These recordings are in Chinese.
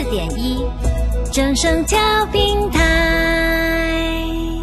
104.1正声调频台。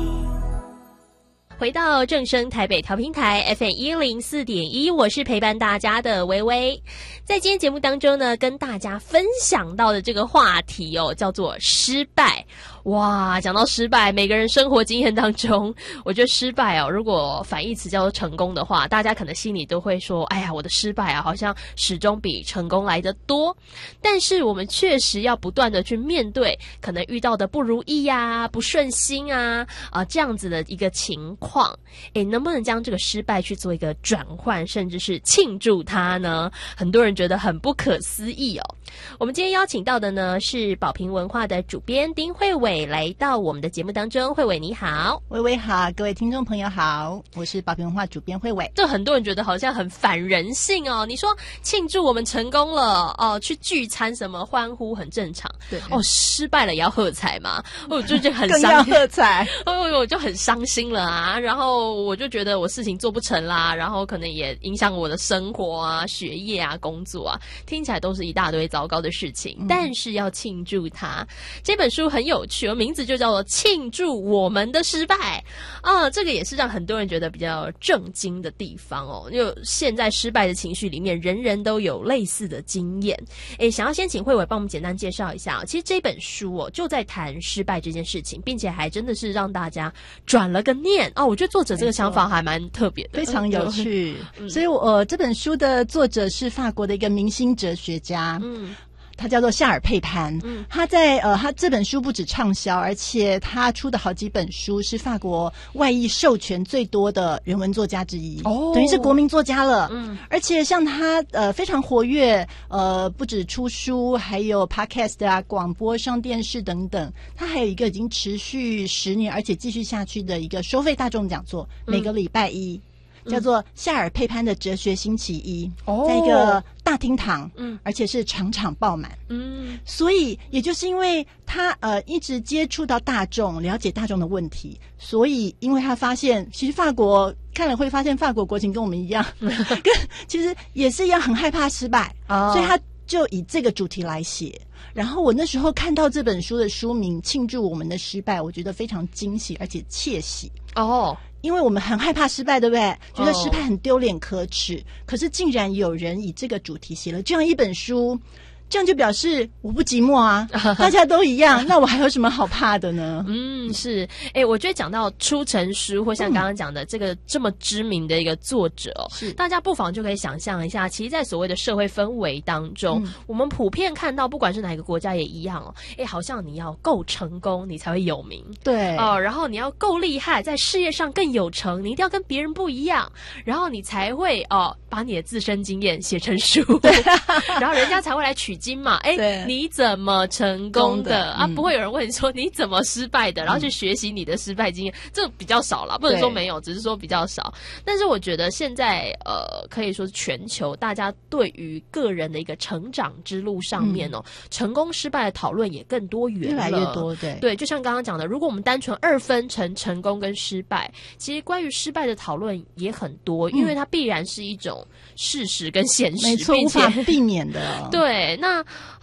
回到正声台北调频台 FM104.1， 我是陪伴大家的微微。在今天节目当中呢，跟大家分享到的这个话题哦，叫做失败。哇，讲到失败，每个人生活经验当中，我觉得失败哦，如果反义词叫做成功的话，大家可能心里都会说，哎呀，我的失败啊，好像始终比成功来得多。但是我们确实要不断的去面对可能遇到的不如意啊、不顺心啊这样子的一个情况。能不能将这个失败去做一个转换，甚至是庆祝它呢？很多人觉得很不可思议哦。我们今天邀请到的呢是宝瓶文化的主编丁慧伟来到我们的节目当中。慧伟你好。 微微好，各位听众朋友好，我是宝瓶文化主编慧伟。 这很多人觉得好像很反人性哦。你说庆祝我们成功了哦，去聚餐什么欢呼很正常， 对哦，失败了也要喝彩嘛，我就觉得很更要喝彩， 我就很伤心了啊。然后我就觉得我事情做不成啦，然后可能也影响我的生活啊、学业啊、工作啊，听起来都是一大堆糟糕的事情。但是要庆祝它。这本书很有趣，名字就叫做《庆祝我们的失败》啊，这个也是让很多人觉得比较震惊的地方哦。就现在失败的情绪里面，人人都有类似的经验。想要先请慧伟帮我们简单介绍一下其实这本书哦就在谈失败这件事情，并且还真的是让大家转了个念哦。我觉得作者这个想法还蛮特别的， 非常有趣。所以这本书的作者是法国的一个明星哲学家，他叫做夏尔佩潘。他在他这本书不止畅销，而且他出的好几本书是法国外译授权最多的人文作家之一，等于是国民作家了。而且像他非常活跃，不止出书，还有 podcast 啊、广播、上电视等等。他还有一个已经持续10年而且继续下去的一个收费大众讲座，每个礼拜一。叫做夏尔佩潘的哲学星期一，在一个大厅堂，而且是场场爆满。所以也就是因为他一直接触到大众，了解大众的问题，所以因为他发现其实法国看了会发现法国国情跟我们一样其实也是一样很害怕失败，所以他就以这个主题来写。然后我那时候看到这本书的书名《庆祝我们的失败》，我觉得非常惊喜而且窃喜因为我们很害怕失败，对不对？觉得失败很丢脸可耻，可是竟然有人以这个主题写了这样一本书，这样就表示我不寂寞啊大家都一样，那我还有什么好怕的呢？ 是。我觉得讲到出成书或像刚刚讲的这个这么知名的一个作者大家不妨就可以想象一下，其实在所谓的社会氛围当中，我们普遍看到不管是哪个国家也一样好像你要够成功你才会有名， 对然后你要够厉害，在事业上更有成，你一定要跟别人不一样，然后你才会把你的自身经验写成书然后人家才会来取经嘛。你怎么成功的不会有人问你说你怎么失败的，然后去学习你的失败经验，这个比较少啦，不能说没有，只是说比较少。但是我觉得现在可以说是全球大家对于个人的一个成长之路上面成功失败的讨论也更多元了， 越来越多。 对，就像刚刚讲的，如果我们单纯二分成成功跟失败，其实关于失败的讨论也很多，因为它必然是一种事实跟现实， 没错，无法避免的对，那